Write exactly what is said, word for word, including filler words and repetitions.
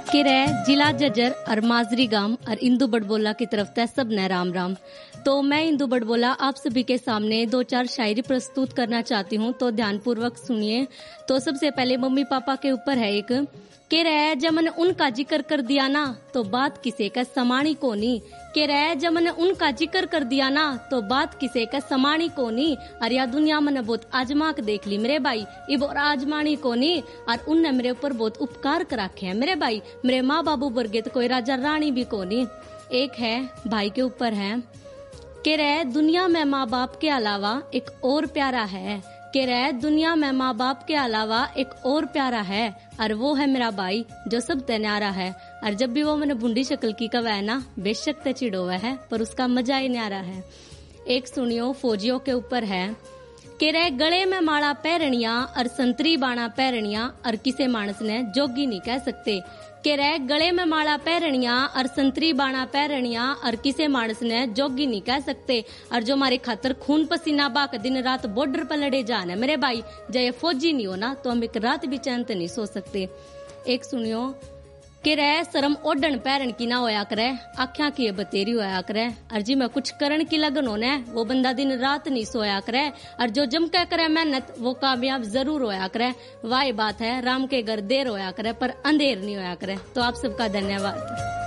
के रह जिला जजर और माजरी गांव और इंदू बड़बोला की तरफ से सब ने राम राम। तो मैं इंदू बड़बोला आप सभी के सामने दो चार शायरी प्रस्तुत करना चाहती हूँ, तो ध्यानपूर्वक सुनिए। तो सबसे पहले मम्मी पापा के ऊपर है एक के रह जमन उनका जिक्र कर दिया ना तो बात किसे का समानी कोनी। के रह जमन उनका जिक्र कर दिया ना तो बात किसे का समानी कोनी। और या दुनिया मन बहुत आजमा के देख ली मेरे भाई, इब और आजमानी कोनी। और उनने मेरे ऊपर बहुत उपकार कर रखे हैं मेरे भाई, मेरे माँ बाबू वर्गे तो कोई राजा रानी भी कोनी। एक है भाई के ऊपर है के रह दुनिया में माँ बाप के अलावा एक और प्यारा है। के रह दुनिया में माँ बाप के अलावा एक और प्यारा है और वो है मेरा भाई जो सब न्यारा है। और जब भी वो मैंने बुंडी शक्ल की कवा है ना, बेशक ते चिड़ोवा है पर उसका मजा ही न्यारा है। एक सुनियो फौजियों के ऊपर है के रह गले में माला पैरणिया और संतरी बाणा पैरणिया और किसे मानस ने जोगी नहीं कह सकते। के रह गले में माला पैरणिया और संतरी बाणा पैरणिया और किसे मानस ने जोगी नहीं कह सकते। और जो हमारे खातर खून पसीना बाक दिन रात बॉर्डर पर लड़े जान है मेरे भाई, जय फौजी नहीं हो ना तो हम एक रात भी चैन नहीं सो सकते। एक सुनियो के रह शर्म ओढ़न पैरन की ना होया करे, आख्या की बतेरी होया करे। और जी मैं कुछ करण की लगन होने वो बंदा दिन रात नहीं सोया करे। और जो जम के करे मेहनत वो कामयाब जरूर होया करे। वाह बात है राम के घर देर होया करे पर अंधेर नहीं होया करे। तो आप सबका धन्यवाद।